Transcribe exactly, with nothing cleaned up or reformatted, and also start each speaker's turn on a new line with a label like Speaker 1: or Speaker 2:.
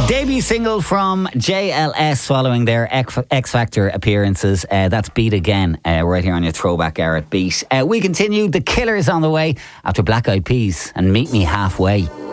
Speaker 1: Debut single from J L S following their X Factor appearances. Uh, that's Beat Again, uh, right here on your Throwback Era at Beat. Uh, we continue. The Killers on the way after Black Eyed Peas and Meet Me Halfway.